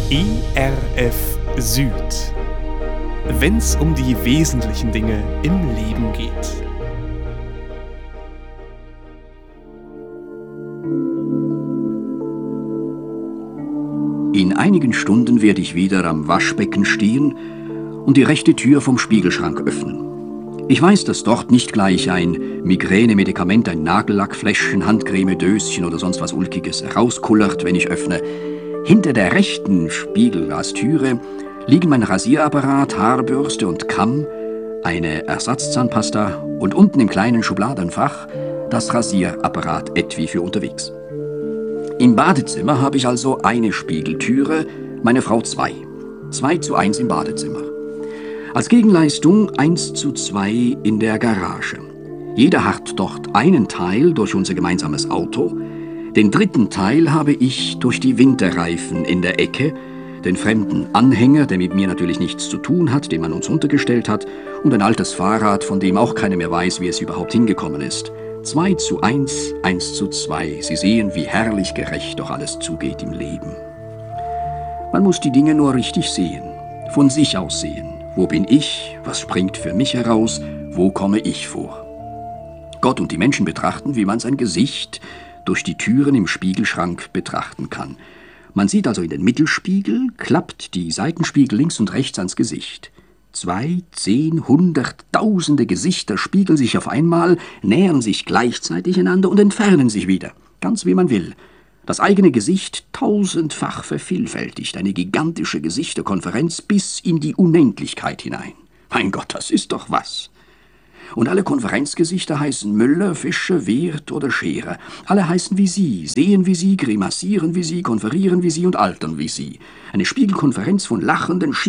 ERF Süd. Wenn's um die wesentlichen Dinge im Leben geht. In einigen Stunden werde ich wieder am Waschbecken stehen und die rechte Tür vom Spiegelschrank öffnen. Ich weiß, dass dort nicht gleich ein Migränemedikament, ein Nagellackfläschchen, Handcreme, Döschen oder sonst was Ulkiges rauskullert, wenn ich öffne. Hinter der rechten Spiegelglastüre liegen mein Rasierapparat, Haarbürste und Kamm, eine Ersatzzahnpasta und unten im kleinen Schubladenfach das Rasierapparat-Etui für unterwegs. Im Badezimmer habe ich also eine Spiegeltüre, meine Frau 2. 2:1 im Badezimmer. Als Gegenleistung 1:2 in der Garage. Jeder hat dort einen Teil durch unser gemeinsames Auto. Den dritten Teil habe ich durch die Winterreifen in der Ecke, den fremden Anhänger, der mit mir natürlich nichts zu tun hat, den man uns untergestellt hat, und ein altes Fahrrad, von dem auch keiner mehr weiß, wie es überhaupt hingekommen ist. 2:1, 1:2. Sie sehen, wie herrlich gerecht doch alles zugeht im Leben. Man muss die Dinge nur richtig sehen, von sich aus sehen. Wo bin ich? Was springt für mich heraus? Wo komme ich vor? Gott und die Menschen betrachten, wie man sein Gesicht durch die Türen im Spiegelschrank betrachten kann. Man sieht also in den Mittelspiegel, klappt die Seitenspiegel links und rechts ans Gesicht. 2, 10, 100, tausende Gesichter spiegeln sich auf einmal, nähern sich gleichzeitig einander und entfernen sich wieder, ganz wie man will. Das eigene Gesicht tausendfach vervielfältigt, eine gigantische Gesichterkonferenz bis in die Unendlichkeit hinein. Mein Gott, das ist doch was. Und alle Konferenzgesichter heißen Müller, Fischer, Wirth oder Scherer. Alle heißen wie Sie, sehen wie Sie, grimassieren wie Sie, konferieren wie Sie und altern wie Sie. Eine Spiegelkonferenz von lachenden,